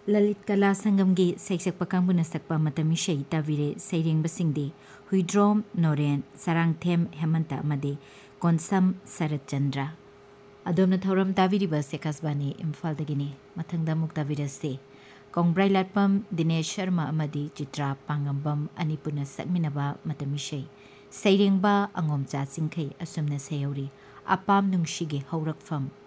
ललित कला संगम की सैसक पकांबुना सकपा मतमी शई ताविरे सैरेंग बसिंगदे हुइड्रोम नोरेन सरांगथेम हेमंता अमदे कोनसम शरद चंद्र अदोमना थौरम ताविरिबा सेकासबानी इम्फाल दगिनी मथंगदा मुक ताविरसे कोंग्ब्राई लाटपम दिनेश शर्मा अमदी चित्रा पांगंबम अनिपुना सकमिनबा मतमी शई सैरेंगबा अंगोमचा चिंखै असुमना सयौरी अपाम नुंगशिगे हौरकफम